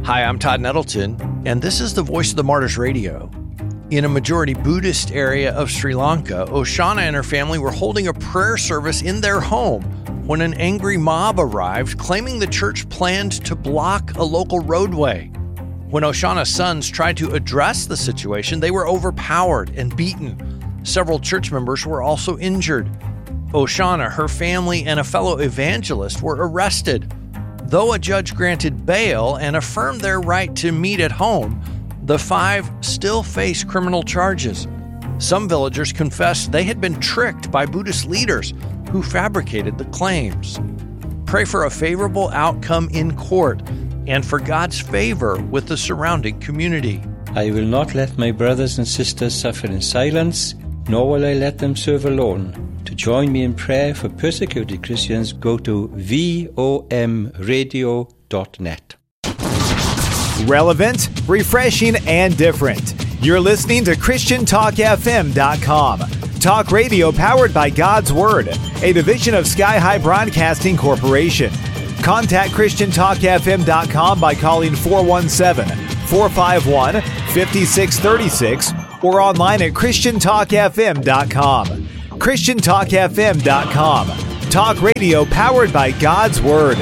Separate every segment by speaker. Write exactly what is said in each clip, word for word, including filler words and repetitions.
Speaker 1: Hi, I'm Todd Nettleton, and this is the Voice of the Martyrs Radio. In a majority Buddhist area of Sri Lanka, Oshana and her family were holding a prayer service in their home when an angry mob arrived, claiming the church planned to block a local roadway. When Oshana's sons tried to address the situation, they were overpowered and beaten. Several church members were also injured. Oshana, her family, and a fellow evangelist were arrested. Though a judge granted bail and affirmed their right to meet at home, the five still face criminal charges. Some villagers confessed they had been tricked by Buddhist leaders who fabricated the claims. Pray for a favorable outcome in court and for God's favor with the surrounding community.
Speaker 2: I will not let my brothers and sisters suffer in silence, nor will I let them serve alone. To join me in prayer for persecuted Christians, go to V O M radio dot net.
Speaker 3: Relevant, refreshing, and different. You're listening to Christian Talk F M dot com. Talk radio powered by God's Word, a division of Sky High Broadcasting Corporation. Contact Christian Talk F M dot com by calling four one seven, four five one, five six three six or online at Christian Talk F M dot com. Christian Talk F M dot com. Talk radio powered by God's Word.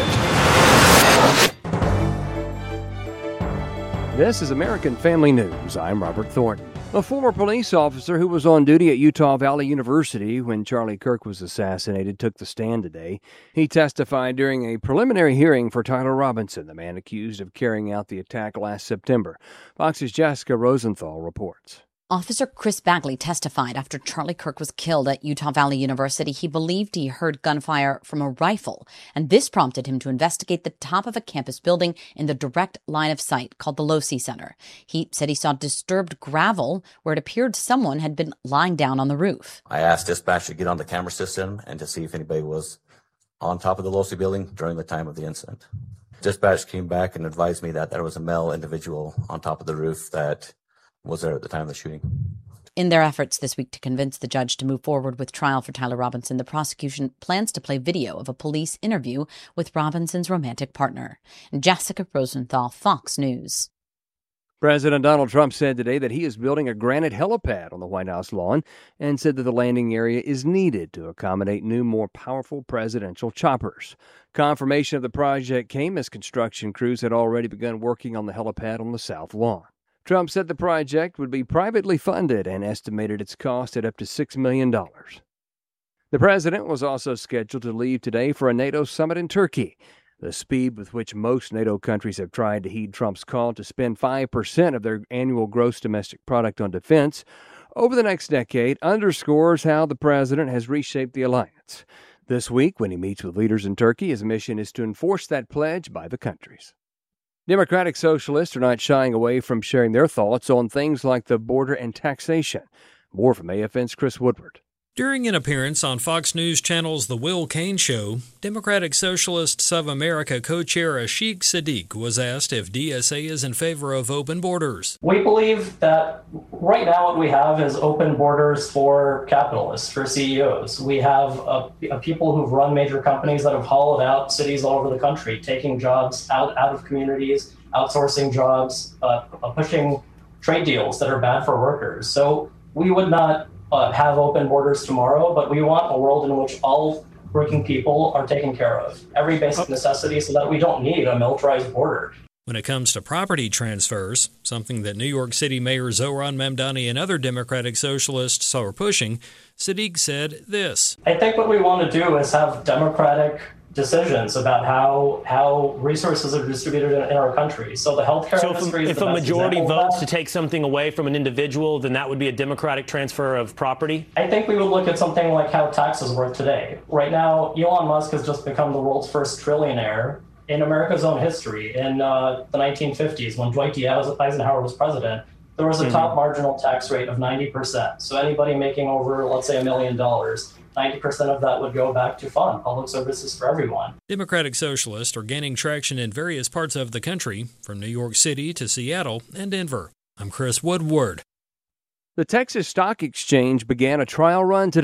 Speaker 4: This is American Family News. I'm Robert Thornton. A former police officer who was on duty at Utah Valley University when Charlie Kirk was assassinated took the stand today. He testified during a preliminary hearing for Tyler Robinson, the man accused of carrying out the attack last September. Fox's Jessica Rosenthal reports.
Speaker 5: Officer Chris Bagley testified after Charlie Kirk was killed at Utah Valley University. He believed he heard gunfire from a rifle, and this prompted him to investigate the top of a campus building in the direct line of sight called the Losee Center. He said he saw disturbed gravel where it appeared someone had been lying down on the roof.
Speaker 6: I asked dispatch to get on the camera system and to see if anybody was on top of the Losee building during the time of the incident. Dispatch came back and advised me that there was a male individual on top of the roof that was there at the time of the shooting.
Speaker 5: In their efforts this week to convince the judge to move forward with trial for Tyler Robinson, the prosecution plans to play video of a police interview with Robinson's romantic partner. Jessica Rosenthal, Fox News.
Speaker 4: President Donald Trump said today that he is building a granite helipad on the White House lawn and said that the landing area is needed to accommodate new, more powerful presidential choppers. Confirmation of the project came as construction crews had already begun working on the helipad on the South Lawn. Trump said the project would be privately funded and estimated its cost at up to six million dollars. The president was also scheduled to leave today for a NATO summit in Turkey. The speed with which most NATO countries have tried to heed Trump's call to spend five percent of their annual gross domestic product on defense over the next decade underscores how the president has reshaped the alliance. This week, when he meets with leaders in Turkey, his mission is to enforce that pledge by the countries. Democratic Socialists are not shying away from sharing their thoughts on things like the border and taxation. More from A F N's Chris Woodward.
Speaker 7: During an appearance on Fox News Channel's The Will Cain Show, Democratic Socialists of America co-chair Ashik Sadiq was asked if D S A is in favor of open borders.
Speaker 8: We believe that right now what we have is open borders for capitalists, for C E Os. We have a, a people who've run major companies that have hollowed out cities all over the country, taking jobs out, out of communities, outsourcing jobs, uh, pushing trade deals that are bad for workers. So we would not Uh, have open borders tomorrow, but we want a world in which all working people are taken care of, every basic necessity, so that we don't need a militarized border.
Speaker 7: When it comes to property transfers, something that New York City Mayor Zohran Mamdani and other Democratic Socialists are pushing, Sadiq said this.
Speaker 8: I think what we want to do is have democratic decisions about how how resources are distributed in, in our country. So the healthcare
Speaker 9: so
Speaker 8: industry
Speaker 9: if,
Speaker 8: is
Speaker 9: if
Speaker 8: the
Speaker 9: a
Speaker 8: best
Speaker 9: majority votes to
Speaker 8: to
Speaker 9: take something away from an individual, then that would be a democratic transfer of property?
Speaker 8: I think we would look at something like how taxes work today. Right now, Elon Musk has just become the world's first trillionaire in America's own history. In uh, the nineteen fifties, when Dwight D. Eisenhower was president, there was a mm-hmm. top marginal tax rate of ninety percent. So anybody making over, let's say, a million dollars, ninety percent of that would go back to fund public services for everyone.
Speaker 7: Democratic Socialists are gaining traction in various parts of the country, from New York City to Seattle and Denver. I'm Chris Woodward.
Speaker 4: The Texas Stock Exchange began a trial run today.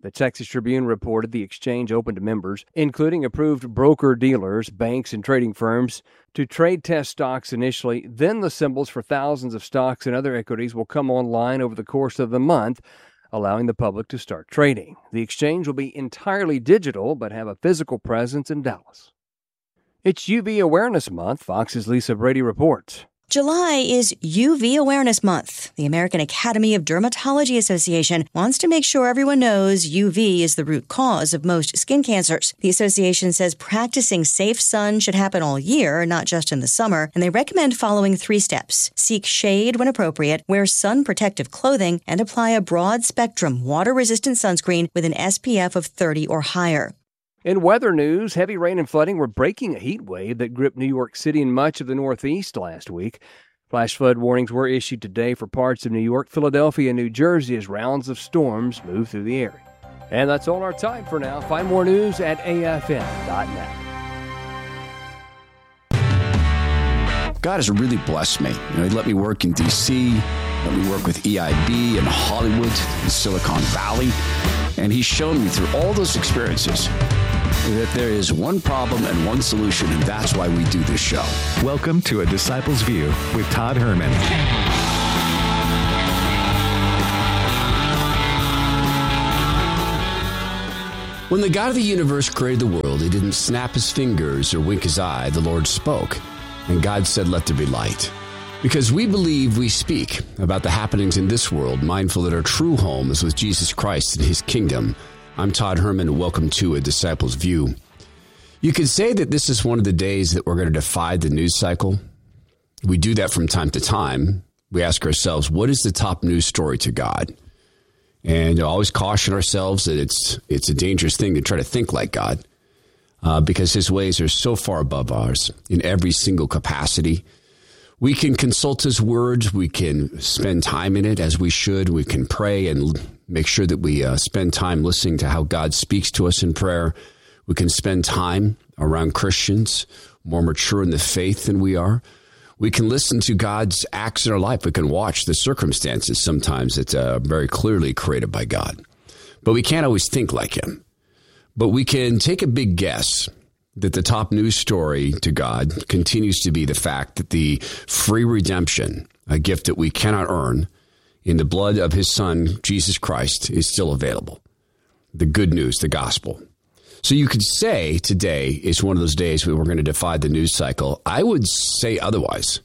Speaker 4: The Texas Tribune reported the exchange opened to members, including approved broker-dealers, banks, and trading firms, to trade test stocks initially. Then the symbols for thousands of stocks and other equities will come online over the course of the month, allowing the public to start trading. The exchange will be entirely digital, but have a physical presence in Dallas. It's U V Awareness Month. Fox's Lisa Brady reports.
Speaker 10: July is U V Awareness Month. The American Academy of Dermatology Association wants to make sure everyone knows U V is the root cause of most skin cancers. The association says practicing safe sun should happen all year, not just in the summer, and they recommend following three steps. Seek shade when appropriate, wear sun protective clothing, and apply a broad-spectrum water-resistant sunscreen with an S P F of thirty or higher.
Speaker 4: In weather news, heavy rain and flooding were breaking a heat wave that gripped New York City and much of the Northeast last week. Flash flood warnings were issued today for parts of New York, Philadelphia, and New Jersey as rounds of storms move through the area. And that's all our time for now. Find more news at A F M dot net.
Speaker 11: God has really blessed me. You know, he let me work in D C, let me work with E I B in Hollywood, in Silicon Valley, and he's shown me through all those experiences that there is one problem and one solution, and that's why we do this show.
Speaker 3: Welcome to A Disciple's View with Todd Herman.
Speaker 11: When the God of the universe created the world, he didn't snap his fingers or wink his eye. The Lord spoke, and God said, "Let there be light." Because we believe we speak about the happenings in this world, mindful that our true home is with Jesus Christ and his kingdom. I'm Todd Herman. Welcome to A Disciple's View. You could say that this is one of the days that we're going to defy the news cycle. We do that from time to time. We ask ourselves, what is the top news story to God? And always caution ourselves that it's it's a dangerous thing to try to think like God uh, because his ways are so far above ours in every single capacity. We can consult his words. We can spend time in it as we should. We can pray and make sure that we uh, spend time listening to how God speaks to us in prayer. We can spend time around Christians more mature in the faith than we are. We can listen to God's acts in our life. We can watch the circumstances sometimes that's uh, very clearly created by God. But we can't always think like him. But we can take a big guess that the top news story to God continues to be the fact that the free redemption, a gift that we cannot earn, in the blood of his son, Jesus Christ, is still available. The good news, the gospel. So you could say today is one of those days where we're going to defy the news cycle. I would say otherwise.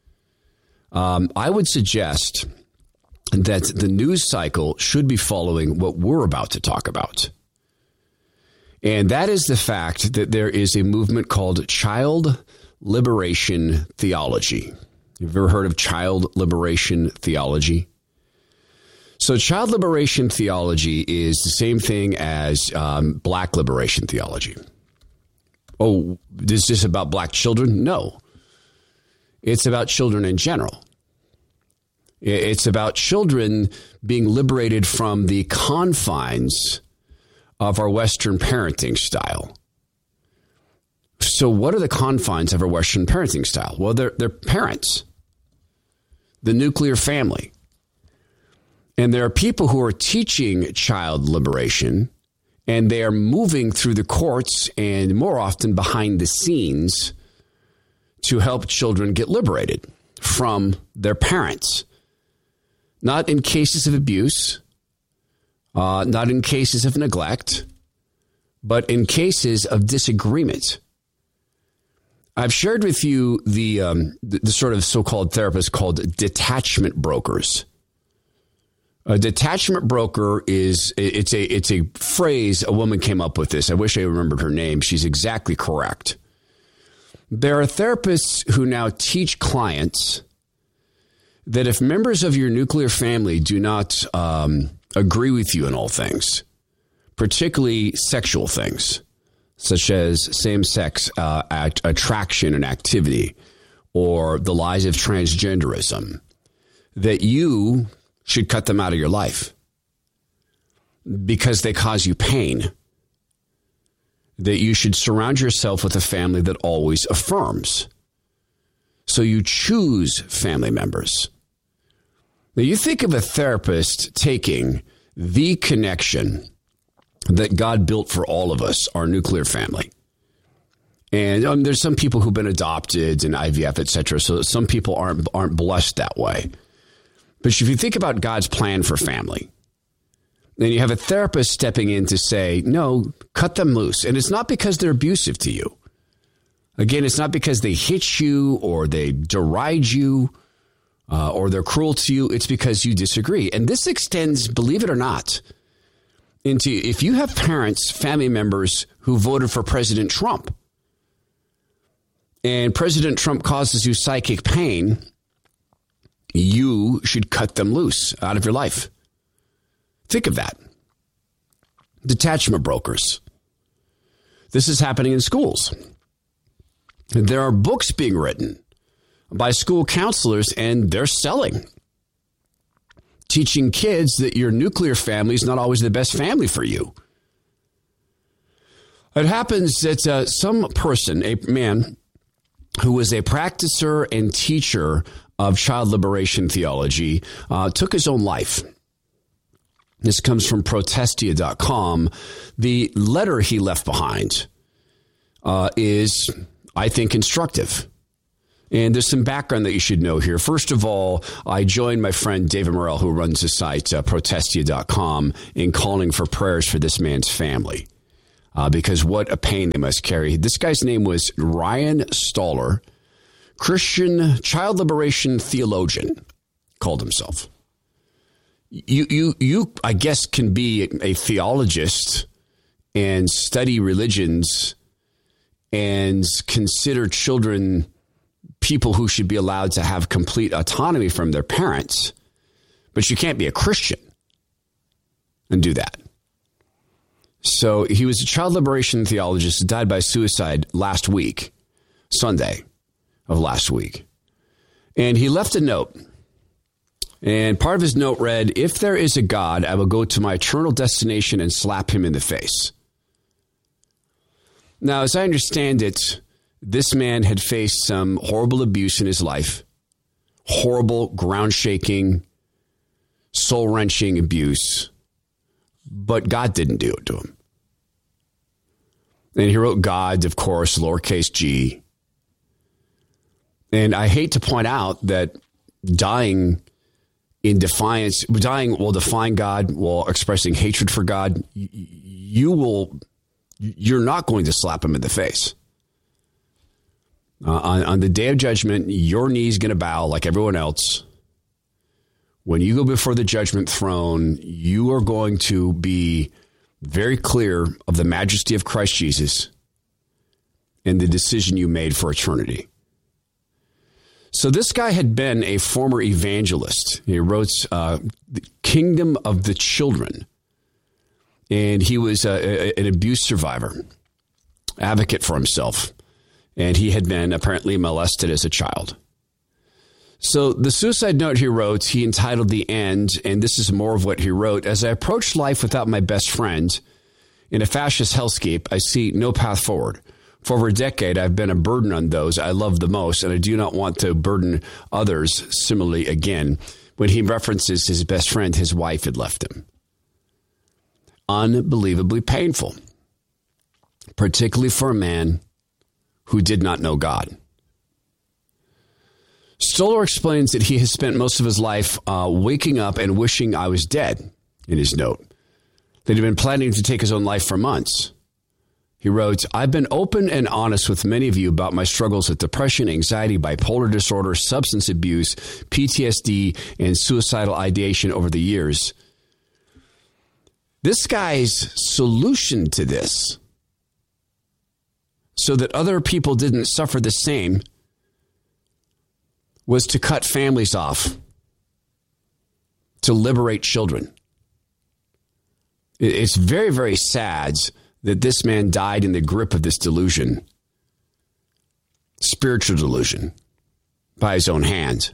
Speaker 11: Um, I would suggest that the news cycle should be following what we're about to talk about. And that is the fact that there is a movement called child liberation theology. You've ever heard of child liberation theology? So child liberation theology is the same thing as um, black liberation theology. Oh, is this about black children? No. It's about children in general. It's about children being liberated from the confines of our Western parenting style. So what are the confines of our Western parenting style? Well, they're, they're parents, the nuclear family. And there are people who are teaching child liberation, and they are moving through the courts and more often behind the scenes to help children get liberated from their parents. Not in cases of abuse, Uh, not in cases of neglect, but in cases of disagreement. I've shared with you the, um, the, the sort of so-called therapists called detachment brokers. A detachment broker is, it's a, it's a phrase, a woman came up with this. I wish I remembered her name. She's exactly correct. There are therapists who now teach clients that if members of your nuclear family do not um, agree with you in all things, particularly sexual things, such as same-sex uh, act, attraction and activity, or the lies of transgenderism, that you should cut them out of your life because they cause you pain, that you should surround yourself with a family that always affirms. So you choose family members. Now, you think of a therapist taking the connection that God built for all of us, our nuclear family. And um, there's some people who've been adopted and I V F, et cetera. So some people aren't aren't blessed that way. But if you think about God's plan for family, then you have a therapist stepping in to say, no, cut them loose. And it's not because they're abusive to you. Again, it's not because they hit you or they deride you uh, or they're cruel to you. It's because you disagree. And this extends, believe it or not, into if you have parents, family members who voted for President Trump, and President Trump causes you psychic pain, you should cut them loose out of your life. Think of that. Detachment brokers. This is happening in schools. There are books being written by school counselors, and they're selling, teaching kids that your nuclear family is not always the best family for you. It happens that uh, some person, a man who was a practicer and teacher of child liberation theology, uh, took his own life. This comes from protestia dot com. The letter he left behind uh, is, I think, instructive. And there's some background that you should know here. First of all, I joined my friend David Morrell, who runs the site uh, protestia dot com, in calling for prayers for this man's family. Uh, because what a pain they must carry. This guy's name was Ryan Staller, Christian child liberation theologian, called himself. You, you, you, I guess, can be a theologist and study religions and consider children people who should be allowed to have complete autonomy from their parents, but you can't be a Christian and do that. So he was a child liberation theologist, died by suicide last week, Sunday of last week. And he left a note. And part of his note read, "If there is a God, I will go to my eternal destination and slap him in the face." Now, as I understand it, this man had faced some horrible abuse in his life, horrible, ground-shaking, soul-wrenching abuse, but God didn't do it to him. And he wrote God, of course, lowercase g. And I hate to point out that dying in defiance, dying while defying God, while expressing hatred for God, you will, you're not going to slap him in the face. Uh, on, on the day of judgment, your knee's going to bow like everyone else. When you go before the judgment throne, you are going to be very clear of the majesty of Christ Jesus and the decision you made for eternity. So this guy had been a former evangelist. He wrote uh, The Kingdom of the Children. And he was a, a, an abuse survivor, advocate for himself. And he had been apparently molested as a child. So the suicide note he wrote, he entitled The End, and this is more of what he wrote. "As I approach life without my best friend in a fascist hellscape, I see no path forward. For over a decade, I've been a burden on those I love the most, and I do not want to burden others similarly again." When he references his best friend, his wife had left him. Unbelievably painful, particularly for a man who did not know God. Stoller explains that he has spent most of his life uh, waking up and wishing I was dead, in his note, that he'd been planning to take his own life for months. He wrote, "I've been open and honest with many of you about my struggles with depression, anxiety, bipolar disorder, substance abuse, P T S D, and suicidal ideation over the years. This guy's solution to this, so that other people didn't suffer the same, was to cut families off, to liberate children. It's very, very sad that this man died in the grip of this delusion, spiritual delusion, by his own hand.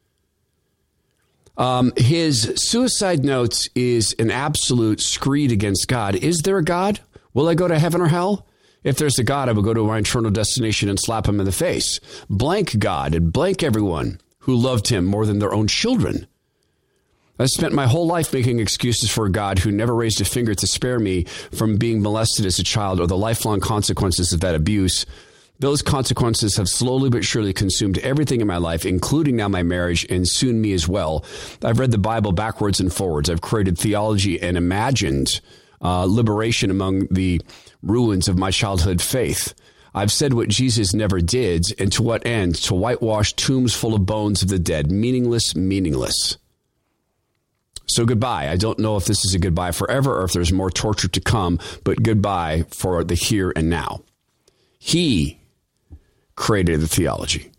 Speaker 11: Um, his suicide note is an absolute screed against God. Is there a God? Will I go to heaven or hell? If there's a God, I will go to my eternal destination and slap him in the face. Blank God and blank everyone who loved him more than their own children. I spent my whole life making excuses for a God who never raised a finger to spare me from being molested as a child or the lifelong consequences of that abuse. Those consequences have slowly but surely consumed everything in my life, including now my marriage and soon me as well. I've read the Bible backwards and forwards. I've created theology and imagined uh, liberation among the ruins of my childhood faith. I've said what Jesus never did, and to what end? To whitewash tombs full of bones of the dead. Meaningless, meaningless. So goodbye. I don't know if this is a goodbye forever or if there's more torture to come, but goodbye for the here and now. He created the theology.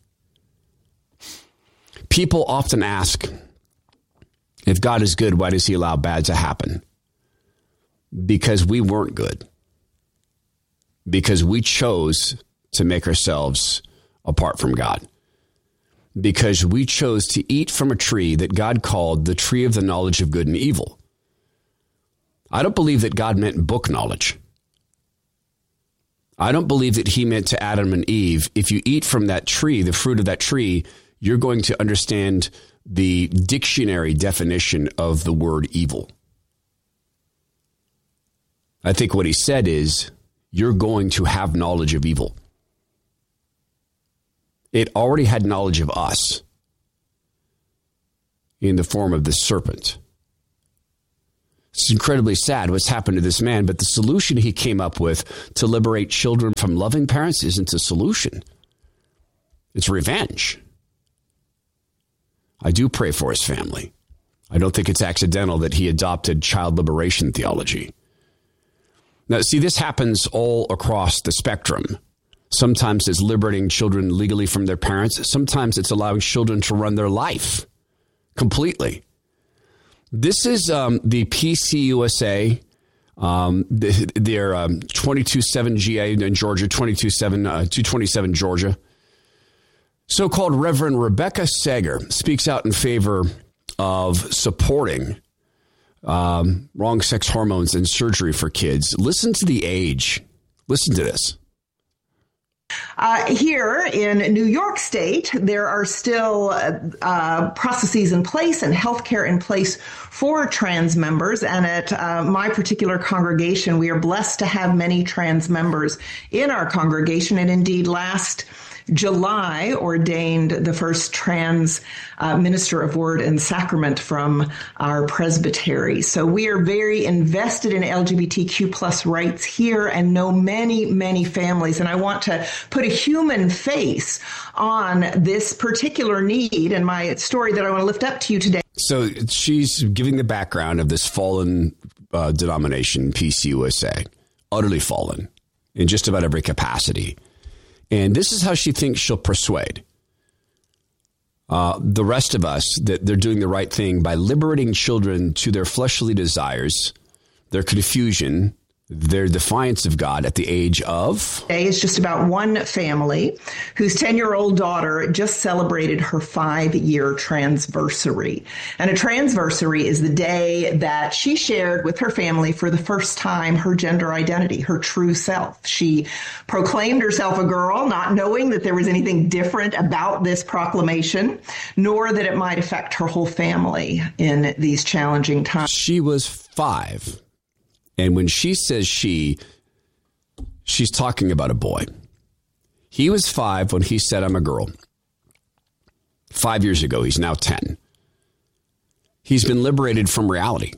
Speaker 11: People often ask, if God is good, why does he allow bad to happen? Because we weren't good. Because we chose to make ourselves apart from God. Because we chose to eat from a tree that God called the tree of the knowledge of good and evil. I don't believe that God meant book knowledge. I don't believe that he meant to Adam and Eve, if you eat from that tree, the fruit of that tree, you're going to understand the dictionary definition of the word evil. I think what he said is, you're going to have knowledge of evil. It already had knowledge of us in the form of the serpent. It's incredibly sad what's happened to this man, but the solution he came up with to liberate children from loving parents isn't a solution. It's revenge. I do pray for his family. I don't think it's accidental that he adopted child liberation theology. Now, see, this happens all across the spectrum. Sometimes it's liberating children legally from their parents. Sometimes it's allowing children to run their life completely. This is um, the P C U S A, um, their um, twenty-two seven G A in Georgia, twenty-two seven, uh, two twenty-seven Georgia. So-called Reverend Rebecca Sager speaks out in favor of supporting um, wrong sex hormones and surgery for kids. Listen to the age. Listen to this.
Speaker 12: Uh, here in New York State, there are still uh, processes in place and healthcare in place for trans members. And at uh, my particular congregation, we are blessed to have many trans members in our congregation. And indeed, last July ordained the first trans uh, minister of word and sacrament from our presbytery. So we are very invested in L G B T Q plus rights here and know many, many families. And I want to put a human face on this particular need and my story that I want to lift up to you today.
Speaker 11: So she's giving the background of this fallen uh, denomination, P C U S A, utterly fallen in just about every capacity. And this is how she thinks she'll persuade uh, the rest of us that they're doing the right thing by liberating children to their fleshly desires, their confusion, their defiance of God at the age of...
Speaker 12: Today is just about one family whose ten-year-old daughter just celebrated her five-year transversary. And a transversary is the day that she shared with her family for the first time her gender identity, her true self. She proclaimed herself a girl, not knowing that there was anything different about this proclamation, nor that it might affect her whole family in these challenging times.
Speaker 11: She was five. And when she says she, she's talking about a boy. He was five when he said, I'm a girl. Five years ago, he's now ten. He's been liberated from reality.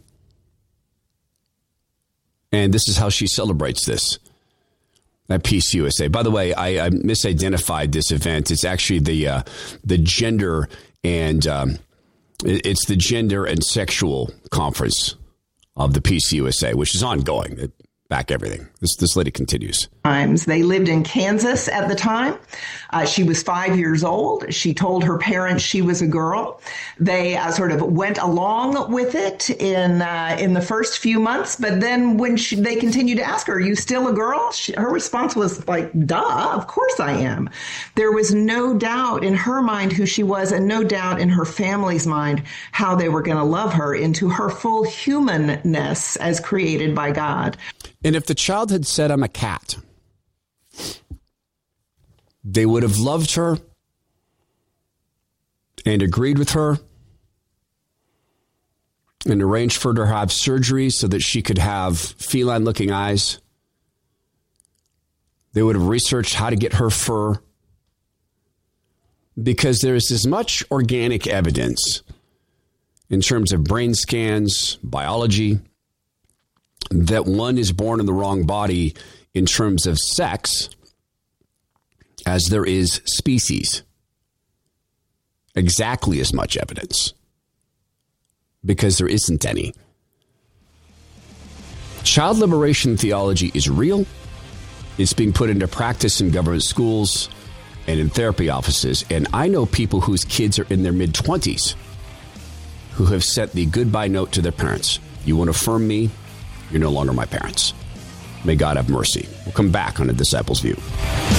Speaker 11: And this is how she celebrates this at P C U S A. By the way, I, I misidentified this event. It's actually the uh, the gender and um, it's the gender and sexual conference of the P C U S A, which is ongoing. Back everything. This this lady continues.
Speaker 12: Times. They lived in Kansas at the time. Uh, she was five years old. She told her parents she was a girl. They uh, sort of went along with it in uh, in the first few months, but then when she, they continued to ask her, "Are you still a girl?" She, her response was like, "Duh, of course I am." There was no doubt in her mind who she was, and no doubt in her family's mind how they were going to love her into her full humanness as created by God.
Speaker 11: And if the child had said, I'm a cat, they would have loved her and agreed with her and arranged for her to have surgery so that she could have feline-looking eyes. They would have researched how to get her fur, because there is as much organic evidence in terms of brain scans, biology, that one is born in the wrong body in terms of sex as there is species. Exactly as much evidence, because there isn't any. Child liberation theology is real. It's being put into practice in government schools and in therapy offices. And I know people whose kids are in their mid-twenties who have sent the goodbye note to their parents. You won't affirm me, you're no longer my parents. May God have mercy. We'll come back on A Disciple's View.